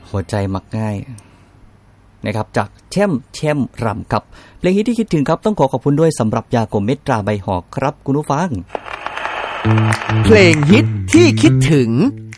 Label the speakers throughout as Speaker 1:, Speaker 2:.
Speaker 1: หัวใจมักง่ายนะครับจากแช่มรำครับเพลงฮิตที่คิดถึงครับต้องขอขอบคุณด้วยสำหรับยาโกเม็ดตราใบหอกครับคุณผู้ฟัง
Speaker 2: เพลงฮิตที่คิดถึง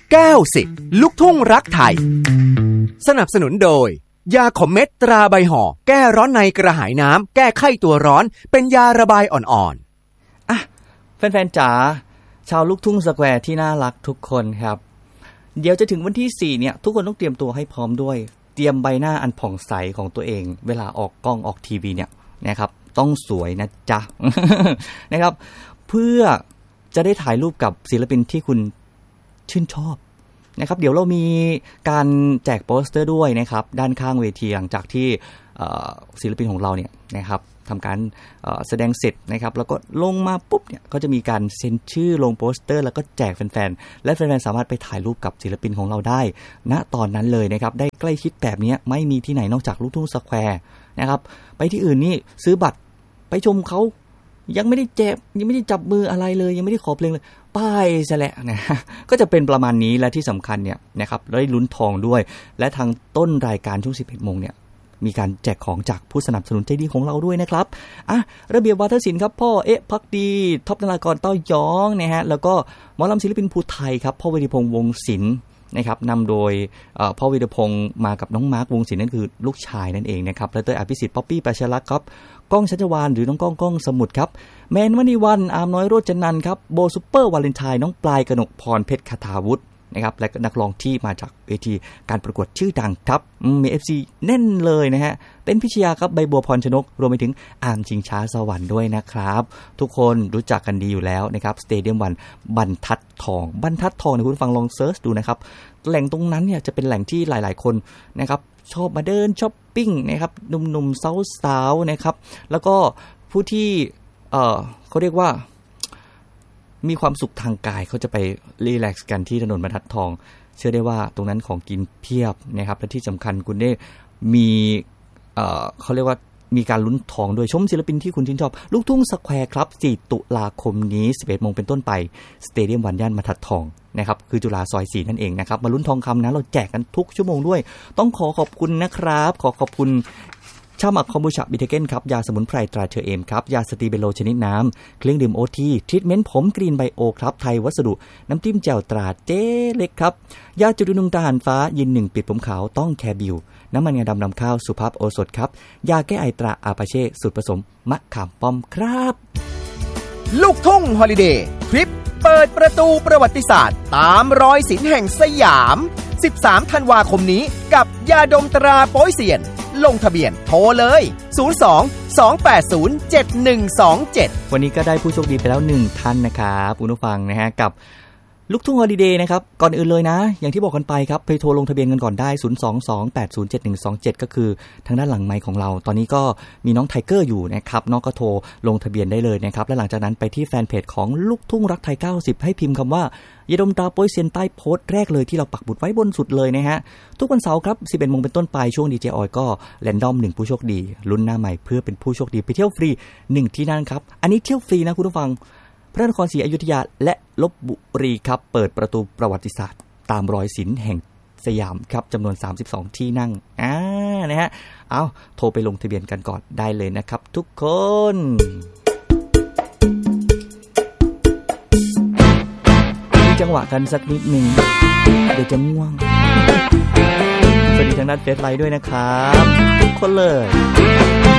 Speaker 2: 90ลูกทุ่งรักไทยสนับสนุนโดยยาขมเม็ดตราใบห่อแก้ร้อนในกระหายน้ำแก้ไข้ตัวร้อนเป็นยาระบายอ่อน
Speaker 1: ๆอ่ะแฟนๆจ๋าชาวลูกทุ่งสแควร์ที่น่ารักทุกคนครับเดี๋ยวจะถึงวันที่4เนี่ยทุกคนต้องเตรียมตัวให้พร้อมด้วยเตรียมใบหน้าอันผ่องใสของตัวเองเวลาออกกล้องออกทีวีเนี่ยนะครับต้องสวยนะจ๊ะ นะครับเพื่อจะได้ถ่ายรูปกับศิลปินที่คุณชื่นชอบนะครับเดี๋ยวเรามีการแจกโปสเตอร์ด้วยนะครับด้านข้างเวทีหลังจากที่ศิลปินของเราเนี่ยนะครับทำการแสดงเสร็จนะครับแล้วก็ลงมาปุ๊บเนี่ยก็จะมีการเซ็นชื่อลงโปสเตอร์แล้วก็แจกแฟนๆและแฟนๆสามารถไปถ่ายรูปกับศิลปินของเราได้ณตอนนั้นเลยนะครับได้ใกล้ชิดแบบนี้ไม่มีที่ไหนนอกจากลูกทุ่งสแควร์นะครับไปที่อื่นนี่ซื้อบัตรไปชมเขายังไม่ได้แจกยังไม่ได้จับมืออะไรเลยยังไม่ได้ขอเพลงเลยป้ายซะแหละนะก็จะเป็นประมาณนี้และที่สำคัญเนี่ยนะครับได้ลุ้นทองด้วยและทางต้นรายการช่วง 11 โมงเนี่ยมีการแจกของจากผู้สนับสนุนใจดีของเราด้วยนะครับระเบียบวาทศิลป์ครับพ่อภักดีท็อปนรากรเต้ายองนะฮะแล้วก็หมอลำศิลปินภูไทยครับพ่อวีรพงษ์วงศิลป์นะครับนำโดยพ่อวีรพงษ์มากับน้องมาร์ควงศิลป์นั่นคือลูกชายนั่นเองนะครับและเตยอภิสิทธิ์ป๊อปปี้ประชาลักษณ์ครับก้องชัชวาลหรือน้องก้องสมุทรครับแมนมณีวันอาร์มน้อยโรจนันท์ครับโบซุปเปอร์วาเลนไทน์น้องปลายกนกพรเพชรคทาวุฒินะครับและนักร้องที่มาจากเวทีการประกวดชื่อดังครับมี FC แน่นเลยนะฮะเป็นพิชยาครับใบบัวพรชนกรวมไปถึงอาร์มชิงช้าสวรรค์ด้วยนะครับทุกคนรู้จักกันดีอยู่แล้วนะครับสเตเดียมวันบรรทัดทองนะคุณฟังลองเซิร์ชดูนะครับแหล่งตรงนั้นเนี่ยจะเป็นแหล่งที่หลายๆคนนะครับชอบมาเดินช้อปปิ้งนะครับหนุ่มๆสาวๆนะครับแล้วก็ผู้ที่เขาเรียกว่ามีความสุขทางกายเขาจะไปรีแลกซ์กันที่ถนนบรรทัดทองเชื่อได้ว่าตรงนั้นของกินเพียบนะครับและที่สำคัญคุณได้มีเขาเรียกว่ามีการลุ้นทองด้วยชมศิลปินที่คุณชื่นชอบลูกทุ่งสแควร์ครับ4ตุลาคมนี้ 11 โมงเป็นต้นไปสเตเดียมวันย่านบรรทัดทองนะครับคือจุฬาซอย4นั่นเองนะครับมาลุ้นทองคำนะเราแจกกันทุกชั่วโมงด้วยต้องขอบคุณนะครับขอบคุณชาหมักคอมบูชาบิเทเกนครับยาสมุนไพรตราเชอเอมครับยาสตีเบโลชนิดน้ำเครื่องดื่มโอทีทรีทเมนต์ผมกรีนไบโอครับไทยวัสดุน้ำจิ้มแจ่วตราเจ๊เล็กครับยาจุดนุงทหารฟ้ายิน1ปิดผมขาวต้องแคบิวน้ำมันงาดำนำข้าวสุภาพโอสถครับยาแก้ไอตราอาปาเช่สูตรผสมมะขามป้อมครับ
Speaker 2: ลูกทุ่งฮอลิเดย์ทริปเปิดประตูประวัติศาสตร์ตามรอยศิลป์แห่งสยาม13 ธันวาคมนี้กับยาดมตราโป๊ยเซียนลงทะเบียนโทรเลย02-280-7127
Speaker 1: วันนี้ก็ได้ผู้โชคดีไปแล้ว1ท่านนะครับคุณผู้ฟังนะฮะกับลูกทุ่งฮอลิเดย์นะครับก่อนอื่นเลยนะอย่างที่บอกกันไปครับไปโทรลงทะเบียนกันก่อนได้022807127ก็คือทางด้านหลังไมค์ของเราตอนนี้ก็มีน้องไทเกอร์อยู่นะครับน้องก็โทรลงทะเบียนได้เลยนะครับและหลังจากนั้นไปที่แฟนเพจของลูกทุ่งรักไทย90ให้พิมพ์คำว่ายาดมตราโป๊ยเซียนใต้โพสต์แรกเลยที่เราปักหมุดไว้บนสุดเลยนะฮะทุกวันเสาร์ครับ 11 โมงเป็นต้นไปช่วงดีเจออยก็แรนดอม1ผู้โชคดีลุ้นหน้าใหม่เพื่อเป็นผู้โชคดีไปเที่ยวฟรี1ที่นั่นครับอันนี้เที่ยวฟรีนะคุณผู้ฟังพระนครศรีอยุธยาและลพบุรีครับเปิดประตูประวัติศาสตร์ตามรอยศิลป์แห่งสยามครับจำนวน32ที่นั่งนะฮะเอาโทรไปลงทะเบียนกันก่อนได้เลยนะครับทุกคนมีจังหวะกันสักนิดนึงเดี๋ยวจะง่วงสวัสดีทางด้านเฟซไลน์ด้วยนะครับทุกคนเลย